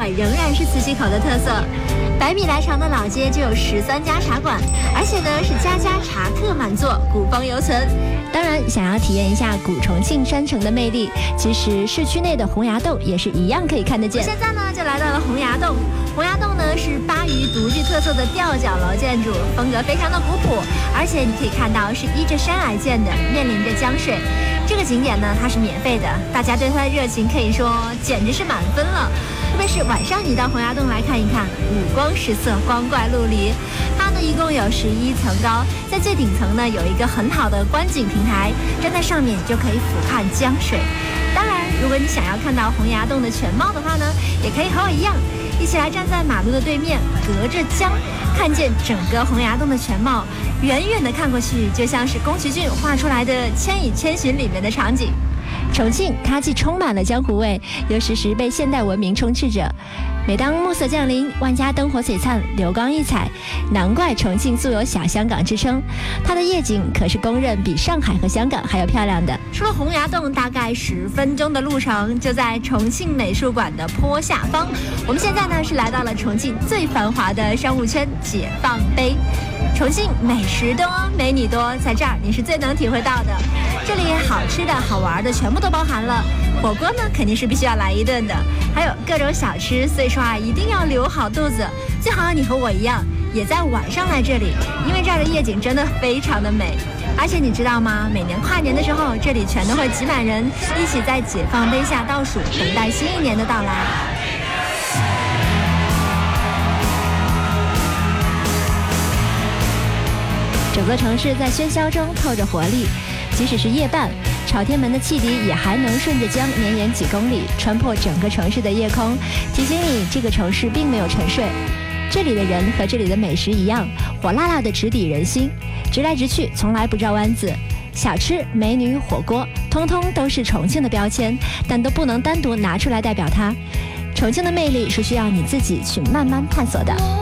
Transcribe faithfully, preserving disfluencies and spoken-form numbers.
仍然是磁器口的特色。百米来长的老街就有十三家茶馆，而且呢是家家茶客满座，古风犹存。 当然，想要体验一下古重庆山城的魅力，其实市区内的洪崖洞也是一样可以看得见。 现在呢就来到了洪崖洞，洪崖洞呢是巴渝独具特色的吊脚楼建筑，风格非常的古朴，而且你可以看到是依着山而建的，面临着江水。这个景点呢它是免费的，大家对它的热情可以说简直是满分了。特别是晚上你到洪崖洞来看一看，五光十色，光怪陆离。它呢一共有十一层高，在最顶层呢有一个很好的观景平台，站在上面就可以俯瞰江水。当然，如果你想要看到洪崖洞的全貌的话呢，也可以和我一样，一起来站在马路的对面，隔着江看见整个洪崖洞的全貌。远远的看过去，就像是宫崎骏画出来的《千与千寻》里面的场景。 重庆它既充满了江湖味，又时时被现代文明充斥着。每当暮色降临，万家灯火璀璨，流光溢彩，难怪重庆素有小香港之称。它的夜景可是公认比上海和香港还要漂亮的。 出了洪崖洞大概十分钟的路程，就在重庆美术馆的坡下方。我们现在呢是来到了重庆最繁华的商务圈解放碑。重庆美食多，美女多，在这儿你是最能体会到的。这里好吃的好玩的全部都包含了，火锅呢肯定是必须要来一顿的，还有各种小吃，所以说啊一定要留好肚子。最好你和我一样也在晚上来这里，因为这儿的夜景真的非常的美。而且你知道吗，每年跨年的时候，这里全都会挤满人，一起在解放碑下倒数，等待新一年的到来。 整个城市在喧嚣中透着活力，即使是夜半，朝天门的汽笛也还能顺着江绵延几公里，穿破整个城市的夜空，提醒你这个城市并没有沉睡。这里的人和这里的美食一样，火辣辣的直抵人心，直来直去，从来不绕弯子。小吃、美女、火锅，通通都是重庆的标签，但都不能单独拿出来代表它。重庆的魅力是需要你自己去慢慢探索的。